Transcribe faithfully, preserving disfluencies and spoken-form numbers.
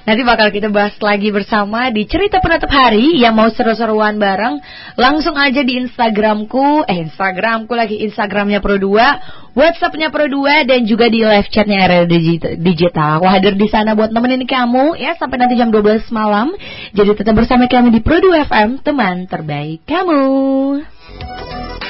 Nanti bakal kita bahas lagi bersama di cerita penutup hari. Yang mau seru-seruan bareng, langsung aja di Instagramku, eh Instagramku lagi, Instagramnya Pro dua, WhatsAppnya Pro dua, dan juga di live chatnya R R Digital. Aku hadir di sana buat nemenin kamu ya sampai nanti jam dua belas malam. Jadi tetap bersama kami di Pro dua F M, teman terbaik kamu.